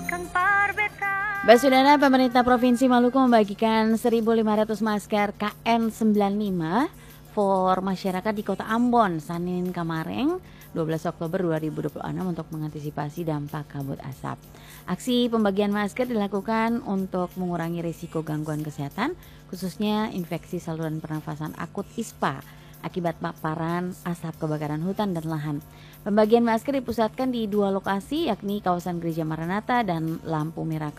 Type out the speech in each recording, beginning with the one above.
Basudara, pemerintah Provinsi Maluku membagikan 1.500 masker KN95 for masyarakat di Kota Ambon Senin kemarin 12 Oktober 2026 untuk mengantisipasi dampak kabut asap. Aksi pembagian masker dilakukan untuk mengurangi risiko gangguan kesehatan, khususnya infeksi saluran pernafasan akut ISPA akibat paparan asap kebakaran hutan dan lahan. Pembagian masker dipusatkan di dua lokasi, yakni kawasan Gereja Maranatha dan lampu merah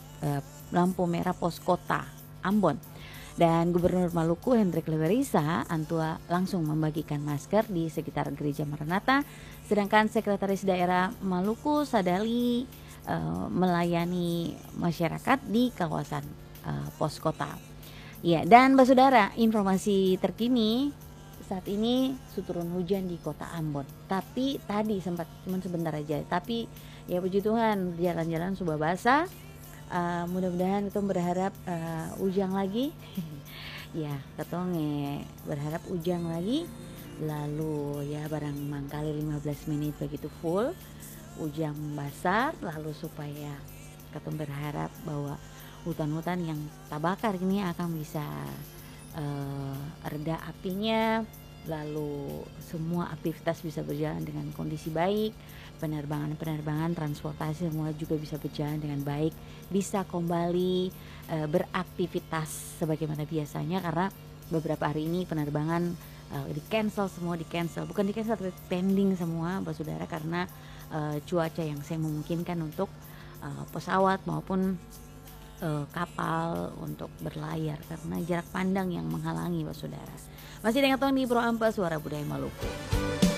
pos kota Ambon. Dan Gubernur Maluku Hendrik Lewerisa Antua langsung membagikan masker di sekitar Gereja Maranatha, sedangkan Sekretaris Daerah Maluku Sadali melayani masyarakat di kawasan pos kota. Ya, dan Basudara, informasi terkini saat ini turun hujan di Kota Ambon. Tapi tadi sempat cuma sebentar aja. Tapi ya puji Tuhan jalan-jalan sudah basah. Mudah-mudahan kita berharap ujang lagi. Ya, ketong berharap ujang lagi. Lalu ya barang mangkali 15 menit begitu full ujang basar, lalu supaya ketong berharap bahwa hutan-hutan yang terbakar ini akan bisa reda apinya, lalu semua aktivitas bisa berjalan dengan kondisi baik, penerbangan transportasi semua juga bisa berjalan dengan baik, bisa kembali beraktivitas sebagaimana biasanya, karena beberapa hari ini penerbangan di cancel bukan di cancel tapi pending semua Basudara, karena cuaca yang saya memungkinkan untuk pesawat maupun kapal untuk berlayar karena jarak pandang yang menghalangi Basudara. Masih dengan Tony Bro Ampa, Suara Budaya Maluku.